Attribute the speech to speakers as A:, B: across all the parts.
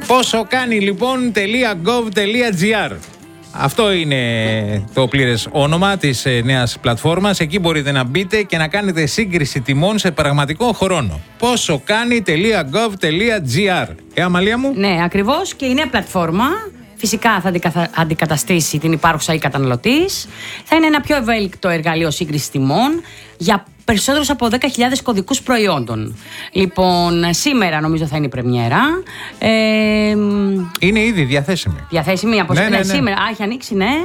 A: Πόσο κάνει λοιπόν .gov.gr. Αυτό είναι το πλήρες όνομα της νέας πλατφόρμας. Εκεί μπορείτε να μπείτε και να κάνετε σύγκριση τιμών σε πραγματικό χρόνο. Πόσο κάνει .gov.gr. Αμαλία μου.
B: Ναι, ακριβώς, και η νέα πλατφόρμα φυσικά θα αντικαταστήσει την υπάρχουσα e-καταναλωτής. Θα είναι ένα πιο ευέλικτο εργαλείο σύγκρισης τιμών για περισσότερους από 10.000 κωδικούς προϊόντων. Λοιπόν, σήμερα νομίζω θα είναι η πρεμιέρα.
A: Είναι ήδη διαθέσιμη.
B: Διαθέσιμη από
A: ναι.
B: σήμερα. Έχει ανοίξει, ναι.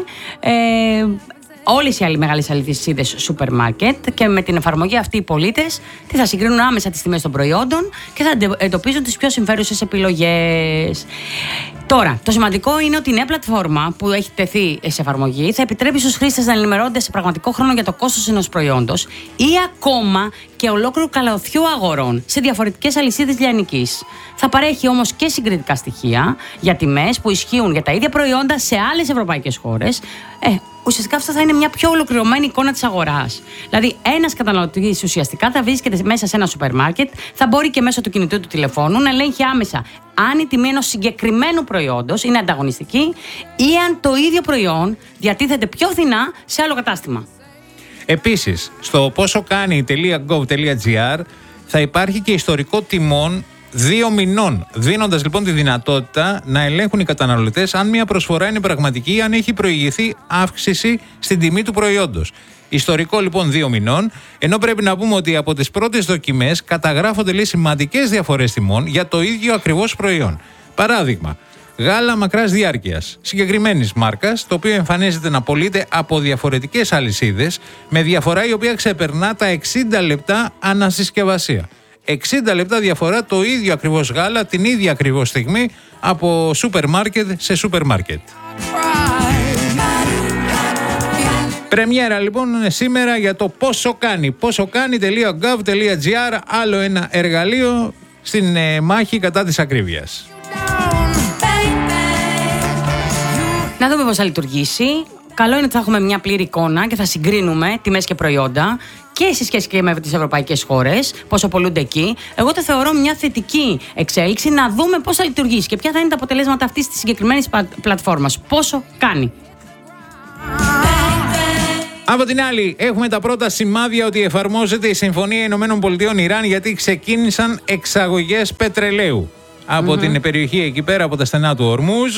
B: Όλες οι άλλες μεγάλες αλυσίδες σούπερ μάρκετ, και με την εφαρμογή αυτή οι πολίτες θα συγκρίνουν άμεσα τις τιμές των προϊόντων και θα εντοπίζουν τις πιο συμφέρουσες επιλογές. Τώρα, το σημαντικό είναι ότι η νέα πλατφόρμα που έχει τεθεί σε εφαρμογή θα επιτρέπει στους χρήστες να ενημερώνονται σε πραγματικό χρόνο για το κόστος ενός προϊόντος ή ακόμα και ολόκληρου καλωδιού αγορών σε διαφορετικές αλυσίδες λιανικής. Θα παρέχει όμως και συγκριτικά στοιχεία για τιμές που ισχύουν για τα ίδια προϊόντα σε άλλες ευρωπαϊκές χώρες. Ουσιαστικά αυτό θα είναι μια πιο ολοκληρωμένη εικόνα της αγοράς. Δηλαδή, ένας καταναλωτής ουσιαστικά θα βρίσκεται μέσα σε ένα σούπερ μάρκετ, θα μπορεί και μέσω του κινητού του τηλεφώνου να ελέγχει άμεσα αν η τιμή ενός συγκεκριμένου προϊόντος είναι ανταγωνιστική ή αν το ίδιο προϊόν διατίθεται πιο φθηνά σε άλλο κατάστημα.
A: Επίσης, στο πόσο κάνει .gov.gr θα υπάρχει και ιστορικό τιμών 2 μηνών, δίνοντας λοιπόν τη δυνατότητα να ελέγχουν οι καταναλωτές αν μια προσφορά είναι πραγματική ή αν έχει προηγηθεί αύξηση στην τιμή του προϊόντος. Ιστορικό λοιπόν 2 μηνών, ενώ πρέπει να πούμε ότι από τις πρώτες δοκιμές καταγράφονται σημαντικές διαφορές τιμών για το ίδιο ακριβώς προϊόν. Παράδειγμα, γάλα μακράς διάρκειας συγκεκριμένης μάρκας, το οποίο εμφανίζεται να πωλείται από διαφορετικές αλυσίδες με διαφορά η οποία ξεπερνά τα 60 λεπτά ανασυσκευασία. 60 λεπτά διαφορά το ίδιο ακριβώς γάλα την ίδια ακριβώς στιγμή από σούπερ μάρκετ σε σούπερ μάρκετ. Πρεμιέρα λοιπόν σήμερα για το πόσο κάνει. Πόσο κάνει.gov.gr, άλλο ένα εργαλείο στην μάχη κατά της ακρίβειας.
B: Να δούμε πώς θα λειτουργήσει. Καλό είναι ότι θα έχουμε μια πλήρη εικόνα και θα συγκρίνουμε τιμές και προϊόντα και σε σχέση και με τις ευρωπαϊκές χώρες, πόσο πωλούνται εκεί. Εγώ το θεωρώ μια θετική εξέλιξη, να δούμε πώς θα λειτουργήσει και ποια θα είναι τα αποτελέσματα αυτής της συγκεκριμένης πλατφόρμας. Πόσο κάνει.
A: Από την άλλη, έχουμε τα πρώτα σημάδια ότι εφαρμόζεται η Συμφωνία Ηνωμένων Πολιτειών Ιράν, γιατί ξεκίνησαν εξαγωγές πετρελαίου από την περιοχή εκεί πέρα, από τα στενά του Ορμούζ.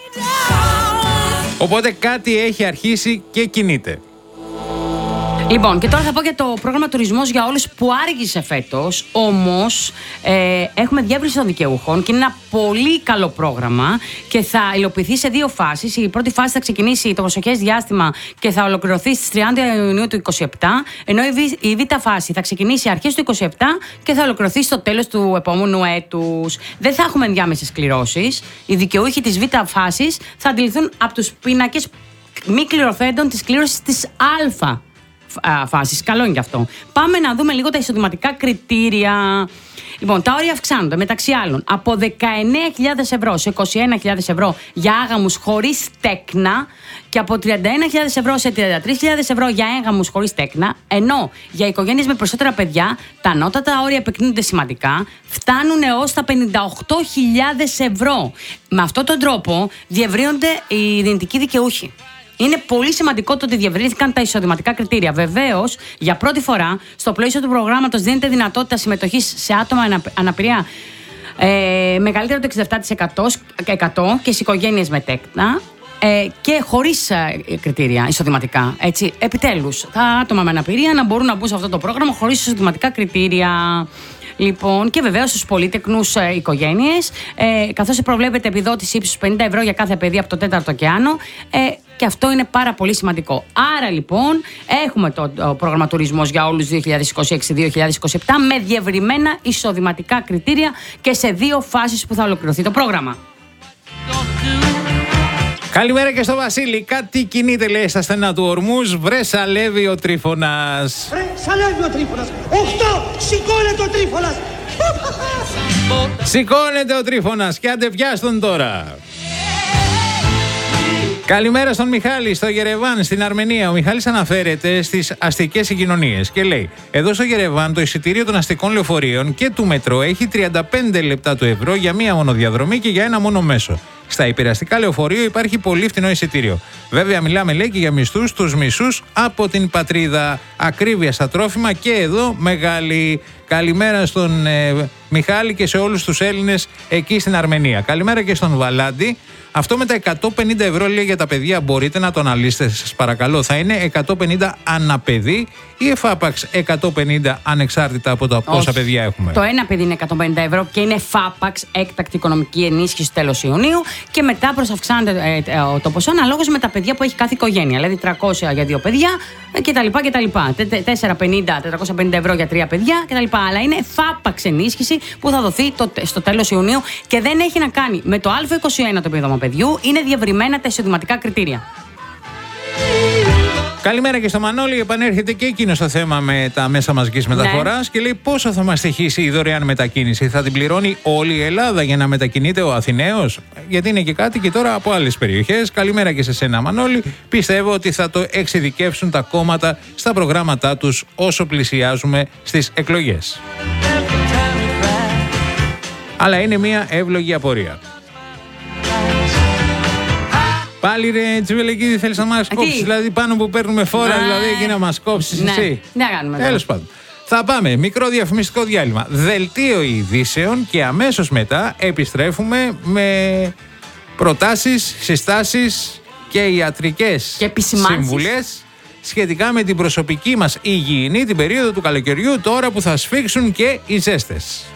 A: Οπότε κάτι έχει αρχίσει και κινείται.
B: Λοιπόν, και τώρα θα πω για το πρόγραμμα Τουρισμός για Όλους που άργησε φέτος, όμως έχουμε διεύρυνση των δικαιούχων και είναι ένα πολύ καλό πρόγραμμα και θα υλοποιηθεί σε 2 φάσεις. Η πρώτη φάση θα ξεκινήσει το προσεχές διάστημα και θα ολοκληρωθεί στις 30 Ιουνίου του 2027, ενώ η β' φάση θα ξεκινήσει αρχές του 2027 και θα ολοκληρωθεί στο τέλος του επόμενου έτους. Δεν θα έχουμε ενδιάμεσες κληρώσεις. Οι δικαιούχοι της β' φάσης θα αντιληφθούν από τους πίνακες μη κληρωθέντων της κλήρωσης της α φάσης. Καλό είναι και αυτό. Πάμε να δούμε λίγο τα εισοδηματικά κριτήρια. Λοιπόν, τα όρια αυξάνονται μεταξύ άλλων από 19.000 ευρώ σε 21.000 ευρώ για άγαμους χωρίς τέκνα και από 31.000 ευρώ σε 33.000 ευρώ για έγαμους χωρίς τέκνα, ενώ για οικογένειες με περισσότερα παιδιά τα ανώτατα όρια επεκτείνονται σημαντικά, φτάνουν έως τα 58.000 ευρώ. Με αυτόν τον τρόπο διευρύνονται οι δυνητικοί δικαιούχοι. Είναι πολύ σημαντικό το ότι διευρύνθηκαν τα εισοδηματικά κριτήρια. Βεβαίως, για πρώτη φορά, στο πλαίσιο του προγράμματος δίνεται δυνατότητα συμμετοχής σε άτομα αναπηρία μεγαλύτερο το 67% και σε οικογένειες με τέκνα και χωρίς κριτήρια εισοδηματικά. Έτσι, επιτέλους, τα άτομα με αναπηρία να μπορούν να μπουν σε αυτό το πρόγραμμα χωρίς εισοδηματικά κριτήρια. Λοιπόν, και βεβαίως στους πολύτεκνους οικογένειες, καθώς προβλέπεται επιδότηση ύψους 50 ευρώ για κάθε παιδί από το 4ο και άνω, και αυτό είναι πάρα πολύ σημαντικό. Άρα λοιπόν έχουμε το πρόγραμμα Τουρισμός για Όλους 2026-2027 με διευρυμένα εισοδηματικά κριτήρια και σε 2 φάσεις που θα ολοκληρωθεί το πρόγραμμα.
A: Καλημέρα και στο Βασίλη. Κάτι κινείται, λέει, στα στενά του Ορμούζ. Βρε σαλεύει ο Τρίφωνας.
C: Σαλεύει ο Τρίφωνας. 8! Σηκώνεται ο Τρίφωνας.
A: Σηκώνεται ο Τρίφωνας και άντε πιάστον τώρα. Καλημέρα στον Μιχάλη, στο Γερεβάν, στην Αρμενία. Ο Μιχάλης αναφέρεται στις αστικές συγκοινωνίες και λέει: εδώ στο Γερεβάν το εισιτήριο των αστικών λεωφορείων και του μετρό έχει 35 λεπτά το ευρώ για μία μόνο διαδρομή και για ένα μόνο μέσο. Στα υπεραστικά λεωφορείο υπάρχει πολύ φθηνό εισιτήριο. Βέβαια, μιλάμε, λέει, και για μισθούς τους μισούς από την πατρίδα. Ακρίβεια στα τρόφιμα και εδώ μεγάλη. Καλημέρα στον Μιχάλη και σε όλους τους Έλληνες εκεί στην Αρμενία. Καλημέρα και στον Βαλάντη. Αυτό με τα 150 ευρώ, λέει, για τα παιδιά, μπορείτε να το αναλύσετε, σας παρακαλώ. Θα είναι 150 αναπαιδί ή εφάπαξ 150 ανεξάρτητα από το πόσα παιδιά έχουμε?
B: Το ένα παιδί είναι 150 ευρώ και είναι εφάπαξ έκτακτη οικονομική ενίσχυση τέλος Ιουνίου και μετά προσαυξάνεται το ποσό αναλόγως με τα παιδιά που έχει κάθε οικογένεια. Δηλαδή 300 για 2 παιδιά κτλ. 450 ευρώ για 3 παιδιά κτλ. Αλλά είναι εφάπαξ ενίσχυση που θα δοθεί στο τέλος Ιουνίου και δεν έχει να κάνει με το Α21 το επίδομα παιδιού, είναι διευρυμένα τα εισοδηματικά κριτήρια.
A: Καλημέρα και στο Μανώλη. Επανέρχεται και εκείνο στο θέμα με τα μέσα μαζικής μεταφοράς και λέει πόσο θα μας στοιχήσει η δωρεάν μετακίνηση. Θα την πληρώνει όλη η Ελλάδα για να μετακινείται ο Αθηναίος? Γιατί είναι και κάτι και τώρα από άλλες περιοχές. Καλημέρα και σε σένα, Μανώλη. Πιστεύω ότι θα το εξειδικεύσουν τα κόμματα στα προγράμματά τους όσο πλησιάζουμε στις εκλογές. Αλλά είναι μια εύλογη απορία. Πάλι ρε Τσιβελεκίδη, θέλεις να μας κόψεις? Δηλαδή πάνω που παίρνουμε φόρα, δηλαδή εκεί να μας κόψεις εσύ?
B: Ναι, κάνουμε.
A: Τέλος πάντων. Θα πάμε μικρό διαφημιστικό διάλειμμα. Δελτίο ειδήσεων και αμέσως μετά επιστρέφουμε με προτάσεις, συστάσεις και ιατρικές συμβουλές σχετικά με την προσωπική μας υγιεινή την περίοδο του καλοκαιριού, τώρα που θα σφίξουν και οι ζέστες.